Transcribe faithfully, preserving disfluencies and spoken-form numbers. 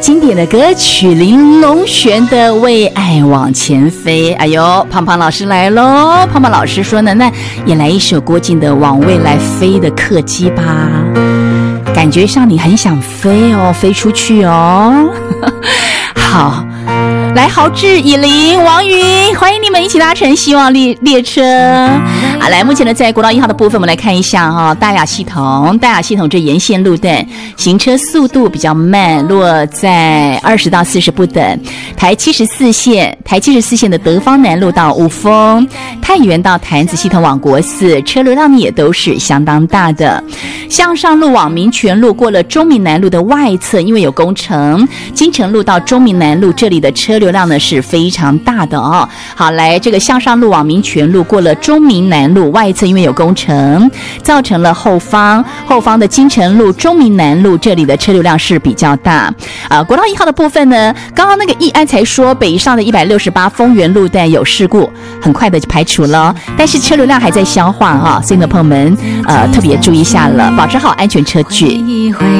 经典的歌曲林隆璇的《为爱往前飞》。哎呦，胖胖老师来咯，胖胖老师说呢，那也来一首郭靖的《往未来飞》的客机吧，感觉上你很想飞哦，飞出去哦。好，来豪志、以琳、王云，欢迎你们一起搭乘希望列列车。好，来，目前呢，在国道一号的部分，我们来看一下哈、哦，大雅系统，大雅系统这沿线路段行车速度比较慢，落在二十到四十不等。台七十四线，台七十四线的德芳南路到雾峰，太原到潭子系统往国四，车流量也都是相当大的。向上路往民权路过了中民南路的外侧，因为有工程，金城路到中民南路这里的车流量呢是非常大的哦。好，来这个向上路往民权路过了中民南路外侧，因为有工程，造成了后方后方的金城路、中民南路这里的车流量是比较大。呃，国道一号的部分呢，刚刚那个义安才说北上的一百六十八丰原路段有事故，很快的就排除了，但是车流量还在消化哈、哦，所以呢，朋友们呃特别注意一下了，保持好安全车距。